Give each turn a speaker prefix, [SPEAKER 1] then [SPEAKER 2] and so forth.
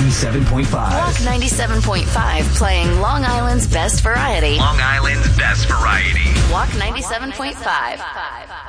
[SPEAKER 1] 97.5.
[SPEAKER 2] Walk 97.5, playing Long Island's best variety.
[SPEAKER 3] Long Island's best variety.
[SPEAKER 2] Walk 97.5.